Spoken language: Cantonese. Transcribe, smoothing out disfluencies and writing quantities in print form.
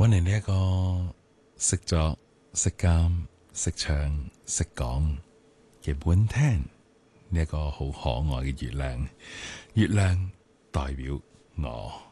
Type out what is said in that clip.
揾嚟呢一個識作、識監、識唱、識講嘅本聽呢一個好可愛嘅月亮，月亮代表我。